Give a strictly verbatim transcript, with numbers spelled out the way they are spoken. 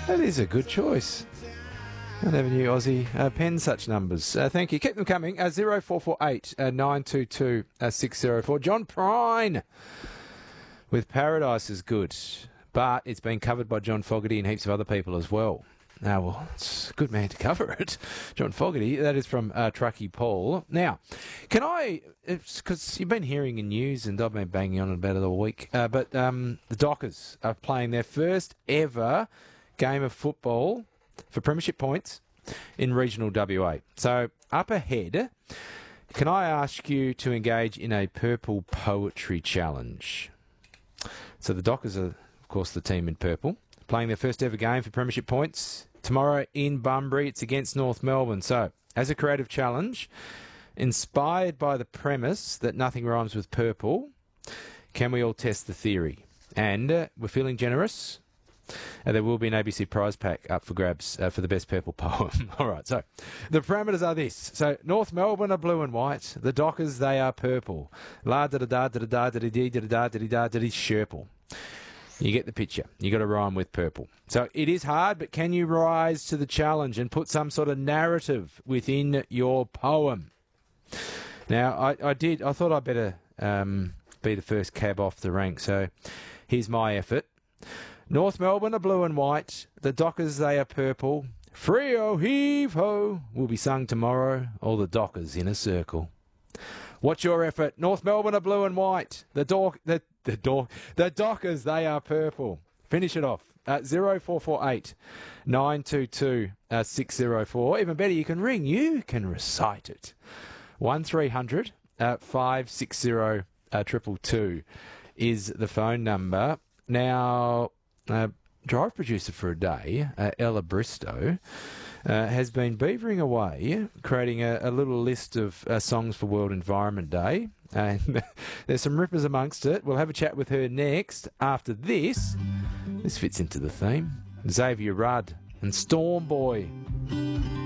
That is a good choice. I never knew Aussie uh, penned such numbers. Uh, thank you. Keep them coming. Uh, zero four four eight nine two two six zero four. John Prine with Paradise is good, but it's been covered by John Fogarty and heaps of other people as well. Now, well, it's a good man to cover it. John Fogarty, that is from uh, Truckee Paul. Now, can I, because you've been hearing in news and I've been banging on about it all week, uh, but um, the Dockers are playing their first ever game of football for premiership points in regional W A. So, up ahead, can I ask you to engage in a purple poetry challenge? So the Dockers are, of course, the team in purple, playing their first ever game for premiership points tomorrow in Bunbury. It's against North Melbourne. So, as a creative challenge, inspired by the premise that nothing rhymes with purple, can we all test the theory? And uh, we're feeling generous. Uh, there will be an A B C prize pack up for grabs uh, for the best purple poem. All right, so the parameters are this. So North Melbourne are blue and white. The Dockers, they are purple. La da da da da da da da da da da da da da da Sherple. You get the picture. You got to rhyme with purple. So it is hard, but can you rise to the challenge and put some sort of narrative within your poem? Now, I, I did. I thought I'd better um, be the first cab off the rank. So here's my effort. North Melbourne are blue and white. The Dockers, they are purple. Freo heave ho will be sung tomorrow. All the Dockers in a circle. What's your effort? North Melbourne are blue and white. The dork, the the dork, the Dockers, they are purple. Finish it off. Uh, zero four four eight nine two two six zero four. Even better, you can ring. You can recite it. One three hundred five six zero triple two is the phone number. Now. Uh, drive producer for a day, uh, Ella Bristow, uh, has been beavering away, creating a, a little list of uh, songs for World Environment Day. And there's some rippers amongst it. We'll have a chat with her next. After this, this fits into the theme. Xavier Rudd and Storm Boy.